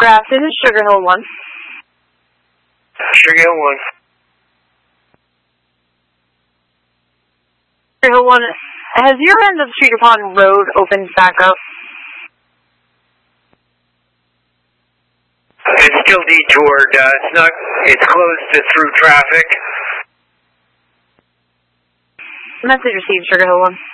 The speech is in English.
Grass, this is Sugar Hill 1. Sugar Hill 1. Sugar Hill 1, has your end of Streeter Pond Road opened back up? It's still detoured. It's closed to through traffic. Message received, Sugar Hill 1.